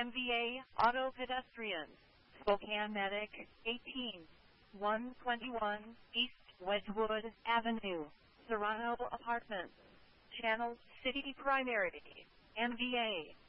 MVA Auto Pedestrian, Spokane Medic, 121 East Wedgwood Avenue, Serrano Apartments, Channel City Primary, MVA